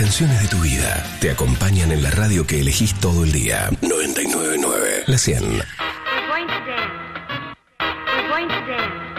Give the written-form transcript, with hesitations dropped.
canciones de tu vida te acompañan en la radio que elegís todo el día. 99.9 La 100. We're going to dance. We're going to dance.